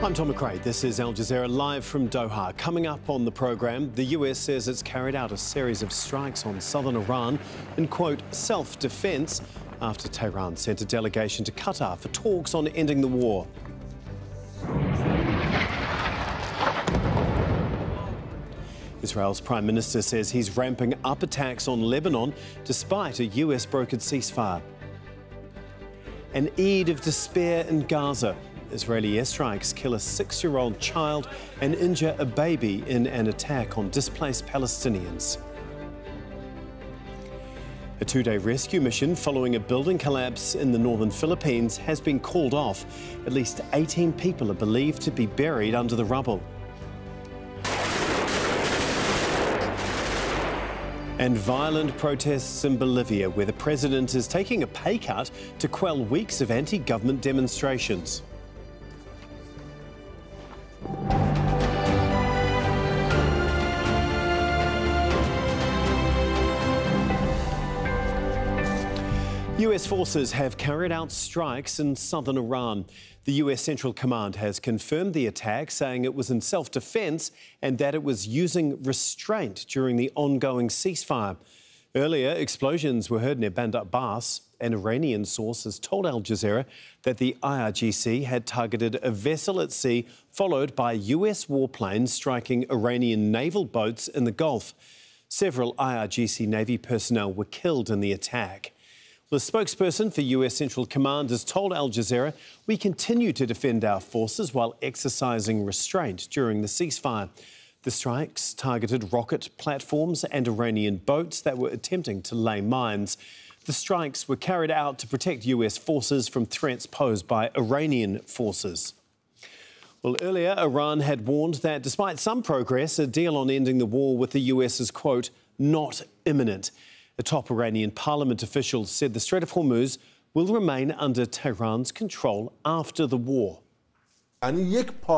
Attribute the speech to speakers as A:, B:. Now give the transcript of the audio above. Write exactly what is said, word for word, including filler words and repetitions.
A: I'm Tom McRae. This is Al Jazeera live from Doha. Coming up on the programme, the U S says it's carried out a series of strikes on southern Iran in, quote, self-defence after Tehran sent a delegation to Qatar for talks on ending the war. Israel's Prime Minister says he's ramping up attacks on Lebanon despite a U S-brokered ceasefire. An Eid of despair in Gaza. Israeli airstrikes kill a six-year-old child and injure a baby in an attack on displaced Palestinians. A two-day rescue mission following a building collapse in the northern Philippines has been called off. At least eighteen people are believed to be buried under the rubble. And violent protests in Bolivia, where the president is taking a pay cut to quell weeks of anti-government demonstrations. U S forces have carried out strikes in southern Iran. The U S Central Command has confirmed the attack, saying it was in self-defence and that it was using restraint during the ongoing ceasefire. Earlier, explosions were heard near Bandar Abbas. An Iranian source has told Al Jazeera that the I R G C had targeted a vessel at sea, followed by U S warplanes striking Iranian naval boats in the Gulf. Several I R G C Navy personnel were killed in the attack. The spokesperson for U S Central Command has told Al Jazeera, "We continue to defend our forces while exercising restraint during the ceasefire." The strikes targeted rocket platforms and Iranian boats that were attempting to lay mines. The strikes were carried out to protect U S forces from threats posed by Iranian forces. Well, earlier, Iran had warned that despite some progress, a deal on ending the war with the U S is, quote, not imminent. A top Iranian parliament official said the Strait of Hormuz will remain under Tehran's control after the war.